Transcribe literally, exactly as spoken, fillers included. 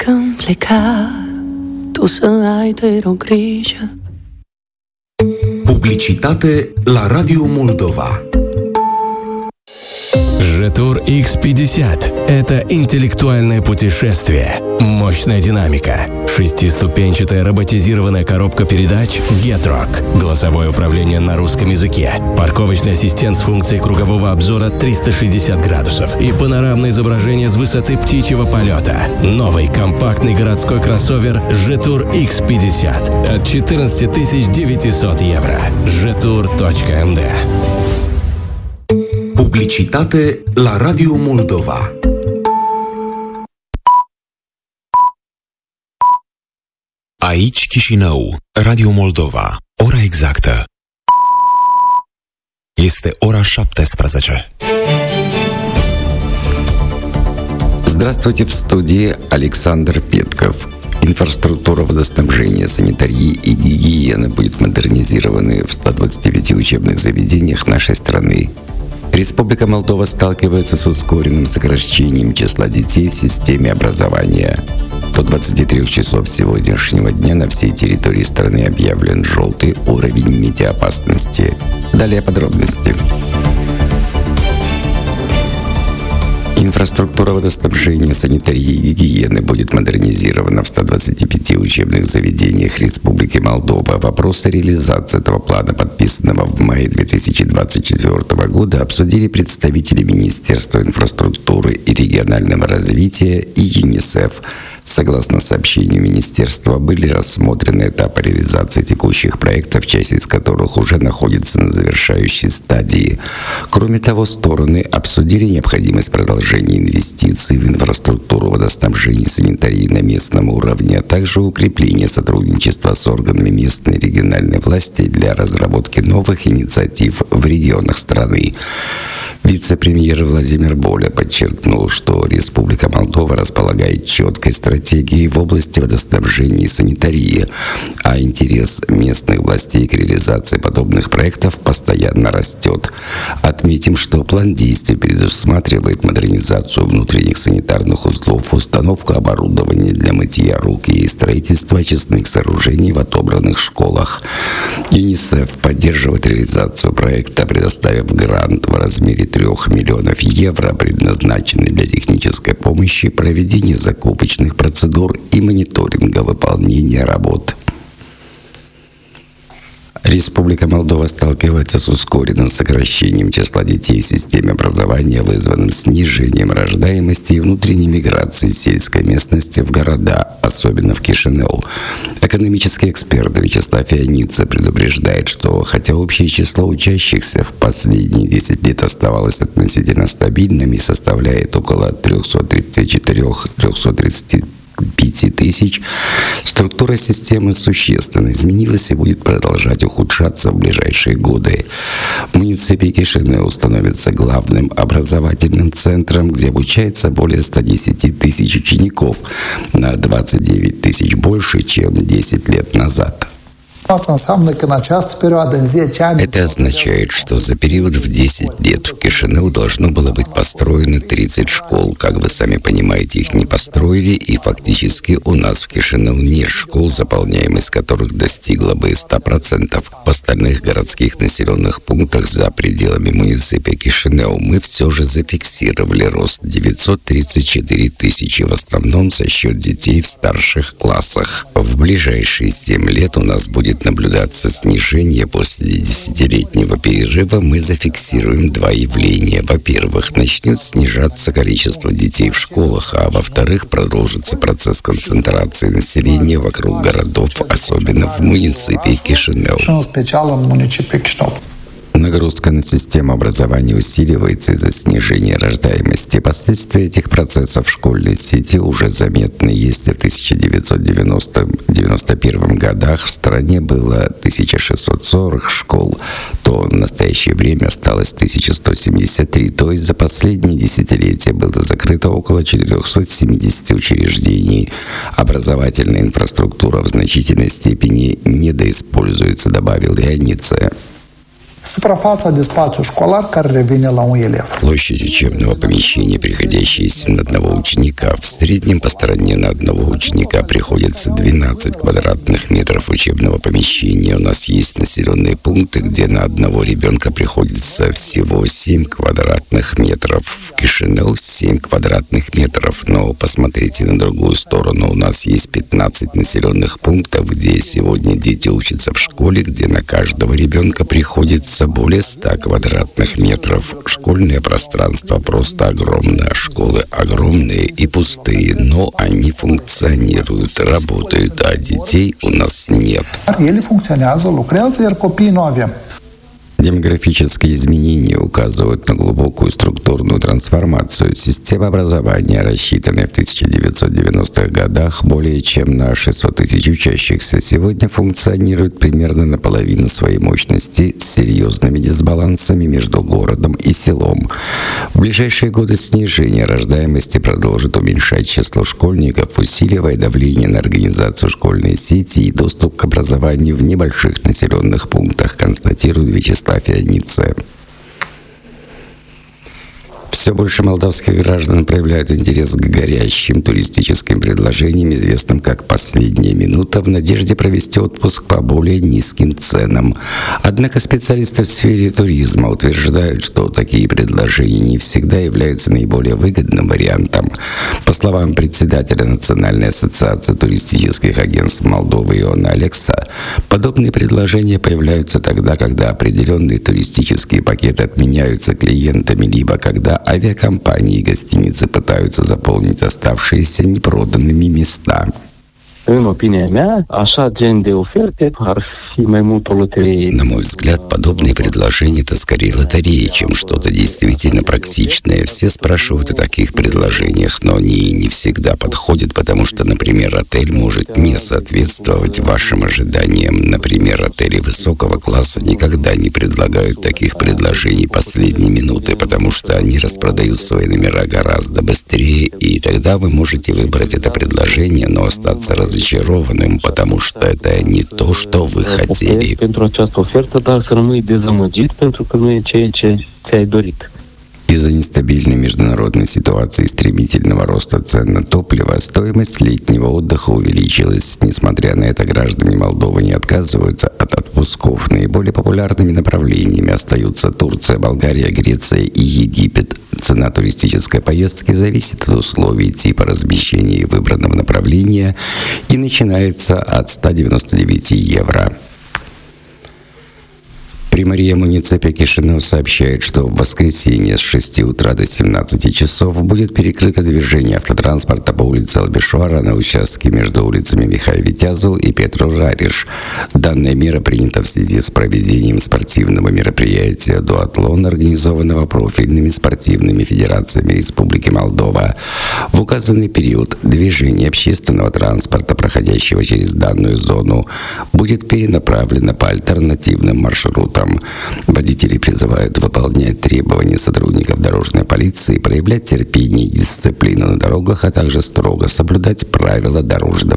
când pleca, tu să ai, te rog, grijă. Publicitate la Radio Moldova. Жетур икс пятьдесят – это интеллектуальное путешествие, мощная динамика, шестиступенчатая роботизированная коробка передач Getrock, голосовое управление на русском языке, парковочный ассистент с функцией кругового обзора триста шестьдесят градусов и панорамное изображение с высоты птичьего полета. Новый компактный городской кроссовер Жетур икс пятьдесят от четырнадцать тысяч девятьсот евро. жетур точка эм дэ. Publicitate la Radio Moldova. Aici Chișinău, Radio Moldova. Ora exactă este ora șaptesprezece. Здравствуйте, в студии Александр Петков. Инфраструктура водоснабжения, санитарии и гигиены будет модернизированы в ста двадцати пяти учебных заведениях нашей страны. Республика Молдова сталкивается с ускоренным сокращением числа детей в системе образования. До двадцати трёх часов сегодняшнего дня на всей территории страны объявлен желтый уровень метеоопасности. Далее подробности. Инфраструктура водоснабжения, санитарии и гигиены будет модернизирована в ста двадцати пяти учебных заведениях Республики Молдова. Вопросы реализации этого плана, подписанного в мае две тысячи двадцать четвёртого года, обсудили представители Министерства инфраструктуры и регионального развития и ЮНИСЕФ. Согласно сообщению Министерства, были рассмотрены этапы реализации текущих проектов, часть из которых уже находится на завершающей стадии. Кроме того, стороны обсудили необходимость продолжения инвестиций в инфраструктуру водоснабжения и санитарии на местном уровне, а также укрепления сотрудничества с органами местной и региональной власти для разработки новых инициатив в регионах страны. Вице-премьер Владимир Боля подчеркнул, что Республика Молдова располагает четкой стратегией в области водоснабжения и санитарии, а интерес местных властей к реализации подобных проектов постоянно растет. Отметим, что план действий предусматривает модернизацию внутренних санитарных узлов, установку оборудования для мытья рук и строительство очистных сооружений в отобранных школах. ЮНИСЕФ поддерживает реализацию проекта, предоставив грант в размере трех миллионов евро, предназначенный для технической помощи, проведения закупочных процедур и мониторинга выполнения работ. Республика Молдова сталкивается с ускоренным сокращением числа детей в системе образования, вызванным снижением рождаемости и внутренней миграцией сельской местности в города, особенно в Кишинеу. Экономический эксперт Вячеслав Ионидзе предупреждает, что хотя общее число учащихся в последние десять лет оставалось относительно стабильным и составляет около триста тридцать четыре - триста тридцать пяти тысяч, структура системы существенно изменилась и будет продолжать ухудшаться в ближайшие годы. Муниципий Кишинеу становится главным образовательным центром, где обучается более ста десяти тысяч учеников, на двадцать девять тысяч больше, чем десять лет назад. Это означает, что за период в десять лет в Кишинеу должно было быть построено тридцать школ. Как вы сами понимаете, их не построили, и фактически у нас в Кишинеу нет школ, заполняемость которых достигла бы ста процентов. В остальных городских населенных пунктах за пределами муниципия Кишинеу мы все же зафиксировали рост девятьсот тридцать четыре тысячи, в основном за счет детей в старших классах. В ближайшие семь лет у нас будет наблюдаться снижение. После десятилетнего перерыва мы зафиксируем два явления. Во-первых, начнет снижаться количество детей в школах, а во-вторых, продолжится процесс концентрации населения вокруг городов, особенно в муниципии Кишинеу. Нагрузка на систему образования усиливается из-за снижения рождаемости. Последствия этих процессов в школьной сети уже заметны. Если в тысяча девятьсот девяностом — девяносто первом годах в стране было тысяча шестьсот сорок школ, то в настоящее время осталось тысяча сто семьдесят три. То есть за последние десятилетия было закрыто около четырехсот семидесяти учреждений. Образовательная инфраструктура в значительной степени недоиспользуется, добавил Ионидзе. Suprafața de spațiu școlar care revine la un elev. Площадь учебного помещения, приходящаяся на одного ученика, в среднем по стороне на одного ученика приходится двенадцать квадратных метров учебного помещения. У нас есть населенные пункты, где на одного ребенка приходится всего семь квадратных метров. В Кишинев семь квадратных метров. Но посмотрите на другую сторону. У нас есть пятнадцать населенных пунктов, где сегодня дети учатся в школе, где на каждого ребенка приходится более ста квадратных метров. Школьное пространство просто огромное. Школы огромные и пустые, но они функционируют, работают, а детей у нас нет. Ele funcționează, lucrează, iar copiii nu avem. Демографические изменения указывают на глубокую структурную трансформацию. Система образования, рассчитанная в тысяча девятьсот девяностых годах более чем на шестьсот тысяч учащихся, сегодня функционирует примерно на половину своей мощности с серьезными дисбалансами между городом и селом. В ближайшие годы снижение рождаемости продолжит уменьшать число школьников, усиливая давление на организацию школьной сети и доступ к образованию в небольших населенных пунктах, констатирует Вячеслав Фианице. Все больше молдавских граждан проявляют интерес к горящим туристическим предложениям, известным как «Последняя минута», в надежде провести отпуск по более низким ценам. Однако специалисты в сфере туризма утверждают, что такие предложения не всегда являются наиболее выгодным вариантом. По словам председателя Национальной ассоциации туристических агентств Молдовы Иона Алекса, подобные предложения появляются тогда, когда определенные туристические пакеты отменяются клиентами, либо когда авиакомпании и гостиницы пытаются заполнить оставшиеся непроданными места. În opinia mea, așa gen de oferte ar fi mai mult o loterie. На мой взгляд, подобные предложения — это скорее лотерея, чем что-то действительно практичное. Все спрашивают о таких предложениях, но они не всегда подходят, потому что, например, отель может не соответствовать вашим ожиданиям. Например, отели высокого класса никогда не предлагают таких предложений последней минуты, потому что они распродают свои номера гораздо быстрее, и тогда вы можете выбрать это предложение, но остаться разочарованным, потому что это не то, что вы хотели. Pentru această ofertă, dar să rămâi dezamăgit pentru că nu e ceea ce ți-ai dorit. Из-за нестабильной международной ситуации и стремительного роста цен на топливо стоимость летнего отдыха увеличилась. Несмотря на это, граждане Молдовы не отказываются от отпусков. Наиболее популярными направлениями остаются Турция, Болгария, Греция и Египет. Цена туристической поездки зависит от условий типа размещения и выбранного направления и начинается от ста девяноста девяти евро. Примария муниципия Кишинев сообщает, что в воскресенье с шести утра до семнадцати часов будет перекрыто движение автотранспорта по улице Албешвара на участке между улицами Михаил Витязул и Петру Рариш. Данная мера принята в связи с проведением спортивного мероприятия «Дуатлон», организованного профильными спортивными федерациями Республики Молдова. В указанный период движение общественного транспорта, проходящего через данную зону, будет перенаправлено по альтернативным маршрутам. Водители призывают выполнять требования сотрудников дорожной полиции, проявлять терпение и дисциплину на дорогах, а также строго соблюдать правила дорожного